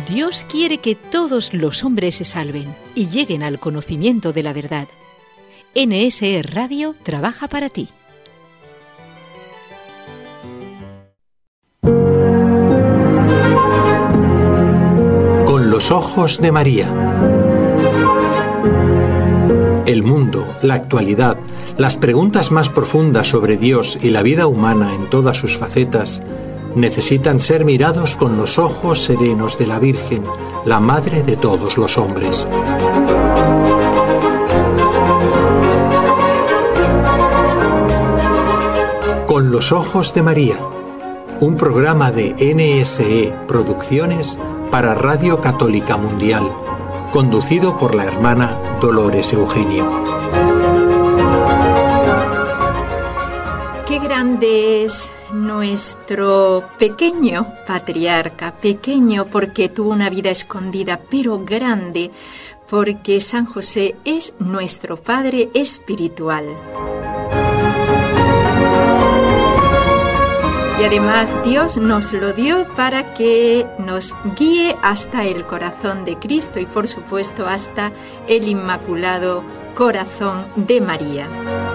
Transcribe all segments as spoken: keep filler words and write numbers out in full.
Dios quiere que todos los hombres se salven y lleguen al conocimiento de la verdad. N S E Radio trabaja para ti. Con los ojos de María. El mundo, la actualidad, las preguntas más profundas sobre Dios y la vida humana en todas sus facetas necesitan ser mirados con los ojos serenos de la Virgen, la Madre de todos los hombres. Con los ojos de María, un programa de N S E Producciones para Radio Católica Mundial, conducido por la hermana Dolores Eugenio. Qué grande es nuestro pequeño patriarca, pequeño porque tuvo una vida escondida, pero grande porque San José es nuestro Padre espiritual. Y además Dios nos lo dio para que nos guíe hasta el corazón de Cristo y por supuesto hasta el Inmaculado Corazón de María.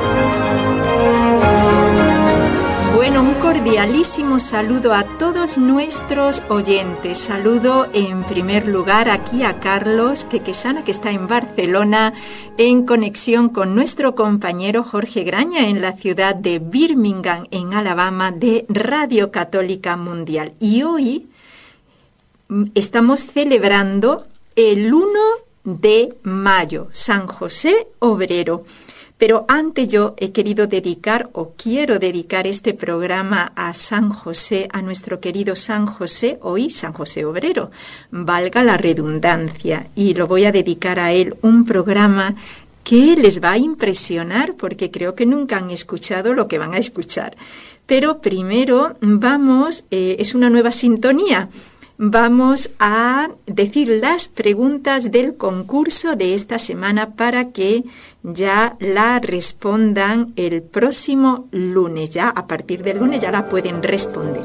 Bueno, un cordialísimo saludo a todos nuestros oyentes. Saludo en primer lugar aquí a Carlos Quequesana, que está en Barcelona, en conexión con nuestro compañero Jorge Graña en la ciudad de Birmingham, en Alabama, de Radio Católica Mundial. Y hoy estamos celebrando el uno de mayo, San José Obrero. Pero antes yo he querido dedicar o quiero dedicar este programa a San José, a nuestro querido San José, hoy San José Obrero, valga la redundancia, y lo voy a dedicar a él, un programa que les va a impresionar porque creo que nunca han escuchado lo que van a escuchar. Pero primero vamos, eh, es una nueva sintonía. Vamos a decir las preguntas del concurso de esta semana para que ya la respondan el próximo lunes. Ya a partir del lunes ya la pueden responder.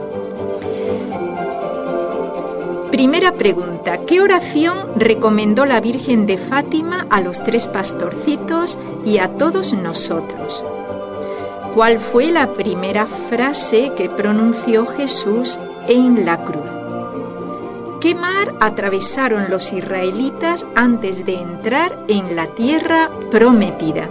Primera pregunta. ¿Qué oración recomendó la Virgen de Fátima a los tres pastorcitos y a todos nosotros? ¿Cuál fue la primera frase que pronunció Jesús en la cruz? ¿Qué mar atravesaron los israelitas antes de entrar en la tierra prometida?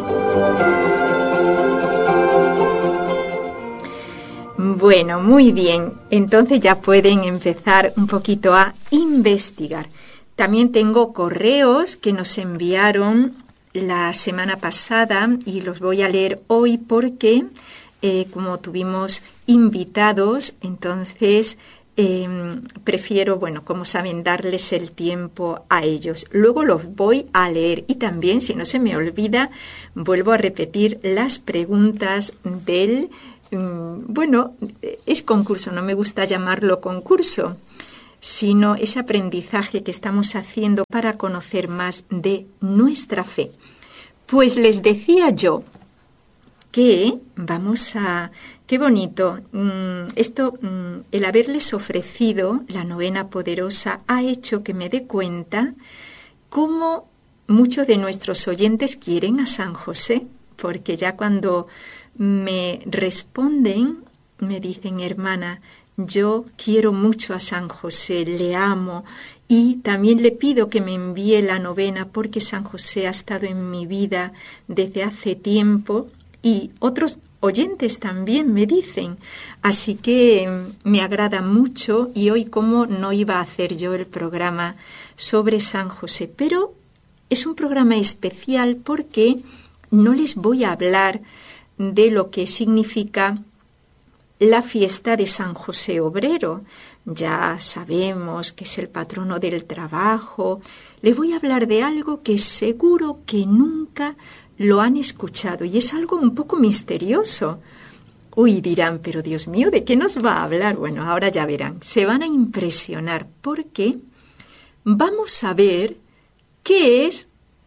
Bueno, muy bien. Entonces ya pueden empezar un poquito a investigar. También tengo correos que nos enviaron la semana pasada y los voy a leer hoy porque eh, como tuvimos invitados, entonces... Eh, prefiero, bueno, como saben, darles el tiempo a ellos. Luego los voy a leer y también, si no se me olvida, vuelvo a repetir las preguntas del, um, bueno, es concurso, no me gusta llamarlo concurso, sino ese aprendizaje que estamos haciendo para conocer más de nuestra fe. Pues les decía yo que vamos a... Qué bonito. Esto, el haberles ofrecido la novena poderosa ha hecho que me dé cuenta cómo muchos de nuestros oyentes quieren a San José, porque ya cuando me responden, me dicen, hermana, yo quiero mucho a San José, le amo, y también le pido que me envíe la novena porque San José ha estado en mi vida desde hace tiempo, y otros oyentes también me dicen, así que me agrada mucho y hoy como no iba a hacer yo el programa sobre San José, pero es un programa especial porque no les voy a hablar de lo que significa la fiesta de San José Obrero. Ya sabemos que es el patrono del trabajo. Les voy a hablar de algo que seguro que nunca lo han escuchado y es algo un poco misterioso. Uy, dirán, pero Dios mío, ¿de qué nos va a hablar? Bueno, ahora ya verán, se van a impresionar porque vamos a ver qué es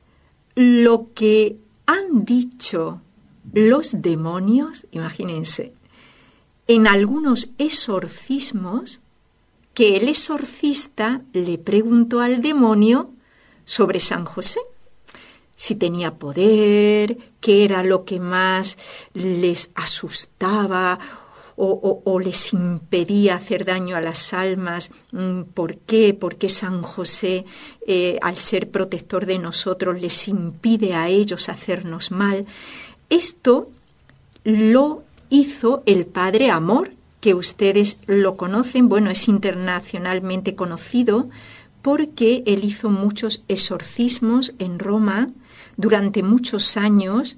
lo que han dicho los demonios, imagínense, en algunos exorcismos que el exorcista le preguntó al demonio sobre San José. Si tenía poder, qué era lo que más les asustaba o, o, o les impedía hacer daño a las almas. ¿Por qué? ¿Por qué San José, eh, al ser protector de nosotros, les impide a ellos hacernos mal? Esto lo hizo el Padre Amor, que ustedes lo conocen. Bueno, es internacionalmente conocido porque él hizo muchos exorcismos en Roma durante muchos años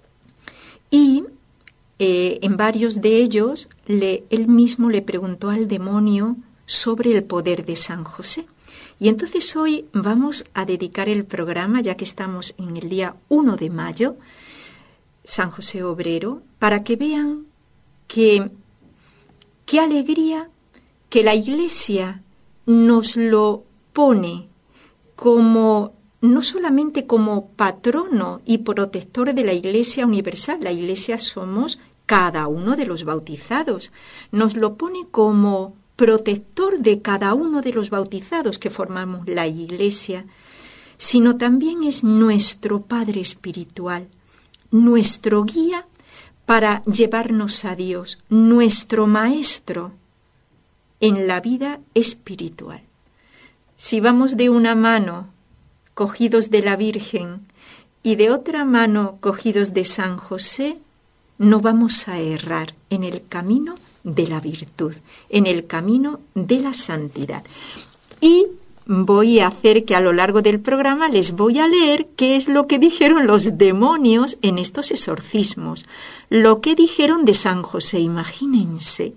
y eh, en varios de ellos le, él mismo le preguntó al demonio sobre el poder de San José. Y entonces hoy vamos a dedicar el programa, ya que estamos en el día primero de mayo, San José Obrero, para que vean que qué alegría que la Iglesia nos lo pone como no solamente como patrono y protector de la Iglesia universal. La Iglesia somos cada uno de los bautizados. Nos lo pone como protector de cada uno de los bautizados que formamos la Iglesia, sino también es nuestro Padre espiritual, nuestro guía para llevarnos a Dios, nuestro Maestro en la vida espiritual. Si vamos de una mano cogidos de la Virgen y de otra mano cogidos de San José, no vamos a errar en el camino de la virtud, en el camino de la santidad. Y voy a hacer que a lo largo del programa les voy a leer qué es lo que dijeron los demonios en estos exorcismos, lo que dijeron de San José. Imagínense.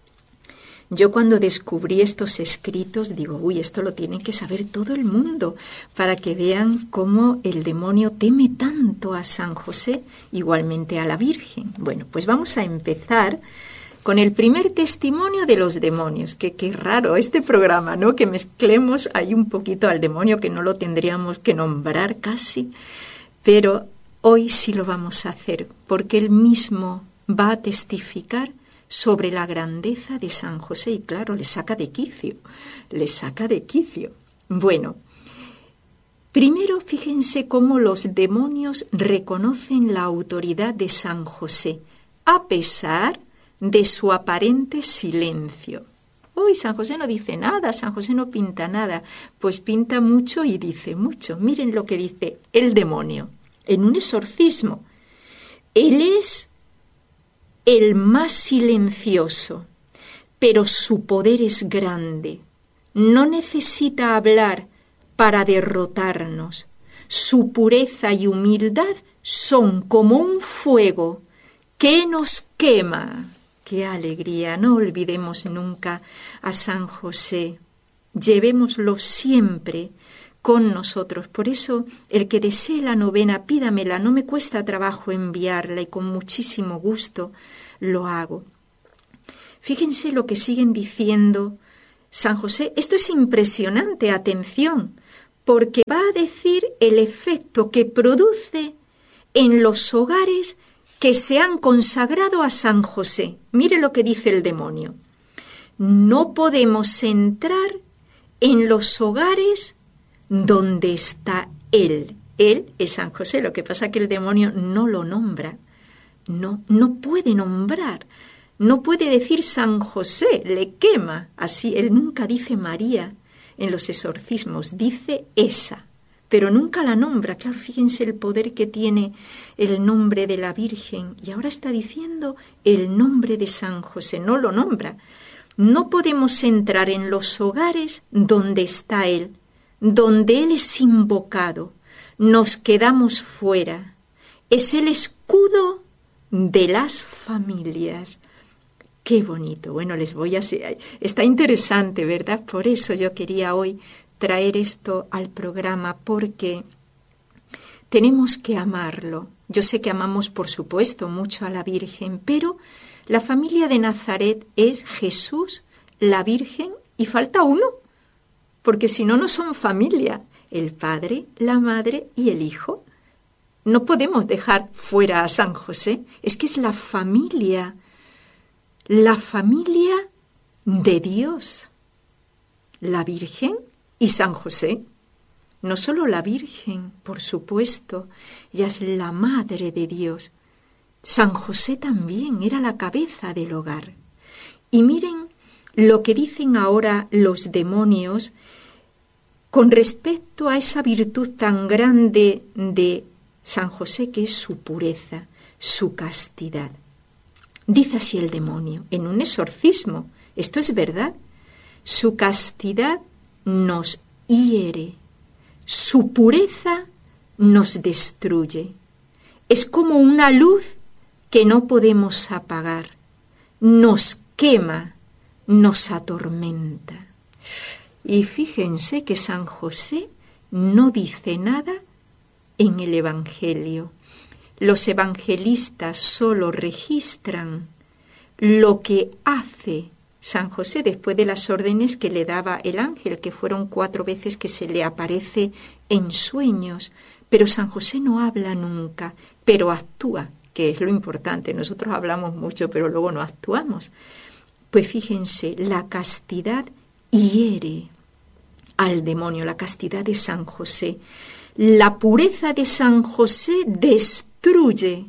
Yo cuando descubrí estos escritos digo, uy, esto lo tiene que saber todo el mundo para que vean cómo el demonio teme tanto a San José, igualmente a la Virgen. Bueno, pues vamos a empezar con el primer testimonio de los demonios, que qué raro este programa, ¿no? Que mezclemos ahí un poquito al demonio, que no lo tendríamos que nombrar casi, pero hoy sí lo vamos a hacer, porque él mismo va a testificar sobre la grandeza de San José y claro, le saca de quicio, le saca de quicio. Bueno, primero fíjense cómo los demonios reconocen la autoridad de San José, a pesar de su aparente silencio. Uy, San José no dice nada, San José no pinta nada. Pues pinta mucho y dice mucho. Miren lo que dice el demonio en un exorcismo. Él es el más silencioso, pero su poder es grande. No necesita hablar para derrotarnos. Su pureza y humildad son como un fuego que nos quema. ¡Qué alegría! No olvidemos nunca a San José. Llevémoslo siempre con nosotros. Por eso, el que desee la novena, pídamela. No me cuesta trabajo enviarla y con muchísimo gusto lo hago. Fíjense lo que siguen diciendo San José. Esto es impresionante, atención, porque va a decir el efecto que produce en los hogares que se han consagrado a San José. Mire lo que dice el demonio. No podemos entrar en los hogares donde está Él. Él es San José, lo que pasa es que el demonio no lo nombra. No, no puede nombrar. No puede decir San José, le quema. Así, él nunca dice María en los exorcismos, dice esa. Pero nunca la nombra. Claro, fíjense el poder que tiene el nombre de la Virgen. Y ahora está diciendo el nombre de San José, no lo nombra. No podemos entrar en los hogares donde está Él, donde Él es invocado. Nos quedamos fuera. Es el escudo de las familias. Qué bonito. Bueno, les voy a... Está interesante, ¿verdad? Por eso yo quería hoy traer esto al programa, porque tenemos que amarlo. Yo sé que amamos, por supuesto, mucho a la Virgen, pero la familia de Nazaret es Jesús, la Virgen, y falta uno, porque si no, no son familia. El Padre, la Madre y el Hijo. No podemos dejar fuera a San José. Es que es la familia, la familia de Dios. la Virgen y San José. No solo la Virgen, por supuesto, ella es la Madre de Dios. San José también era la cabeza del hogar. Y miren lo que dicen ahora los demonios con respecto a esa virtud tan grande de San José, que es su pureza, su castidad. Dice así el demonio, en un exorcismo, esto es verdad, su castidad nos hiere, su pureza nos destruye. Es como una luz que no podemos apagar, nos quema, nos atormenta. Y fíjense que San José no dice nada en el Evangelio. Los evangelistas solo registran lo que hace San José después de las órdenes que le daba el ángel, que fueron cuatro veces que se le aparece en sueños. Pero San José no habla nunca, pero actúa, que es lo importante. Nosotros hablamos mucho, pero luego no actuamos. Pues fíjense, la castidad hiere al demonio, la castidad de San José. La pureza de San José destruye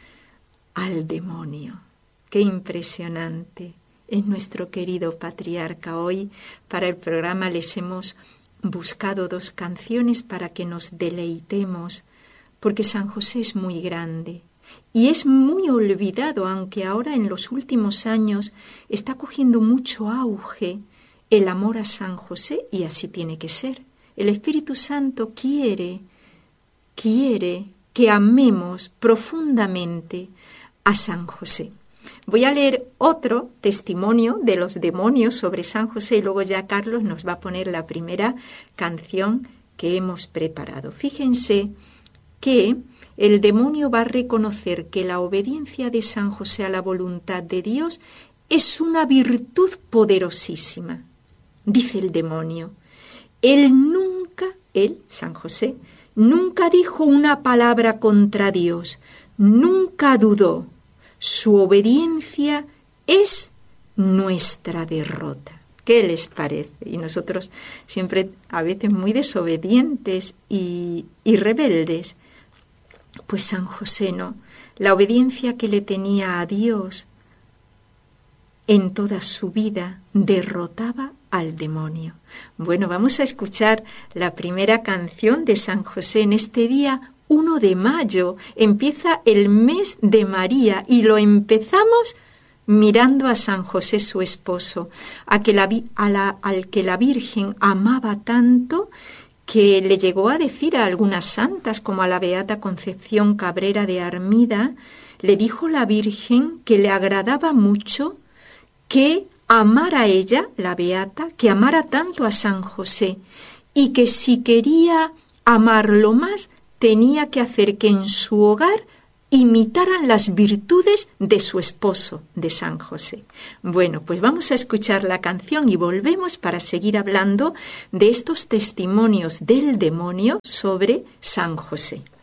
al demonio. ¡Qué impresionante! Es nuestro querido patriarca. Hoy para el programa les hemos buscado dos canciones para que nos deleitemos, porque San José es muy grande y es muy olvidado, aunque ahora en los últimos años está cogiendo mucho auge el amor a San José, y así tiene que ser. El Espíritu Santo quiere, quiere que amemos profundamente a San José. Voy a leer otro testimonio de los demonios sobre San José y luego ya Carlos nos va a poner la primera canción que hemos preparado. Fíjense que el demonio va a reconocer que la obediencia de San José a la voluntad de Dios es una virtud poderosísima. Dice el demonio, él nunca, él, San José, nunca dijo una palabra contra Dios, nunca dudó. Su obediencia es nuestra derrota. ¿Qué les parece? Y nosotros siempre a veces muy desobedientes y, y rebeldes. Pues San José no. La obediencia que le tenía a Dios en toda su vida derrotaba al demonio. Bueno, vamos a escuchar la primera canción de San José en este día primero de mayo. Empieza el mes de María y lo empezamos mirando a San José, su esposo, a que la, a la, al que la Virgen amaba tanto que le llegó a decir a algunas santas, como a la Beata Concepción Cabrera de Armida, le dijo la Virgen que le agradaba mucho que amara a ella, la Beata, que amara tanto a San José, y que si quería amarlo más, tenía que hacer que en su hogar imitaran las virtudes de su esposo, de San José. Bueno, pues vamos a escuchar la canción y volvemos para seguir hablando de estos testimonios del demonio sobre San José.